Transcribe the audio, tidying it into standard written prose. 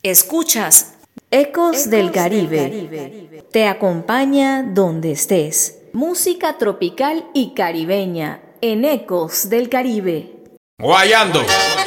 Escuchas Ecos del Caribe. Te acompaña donde estés. Música tropical y caribeña en Ecos del Caribe. Guayando.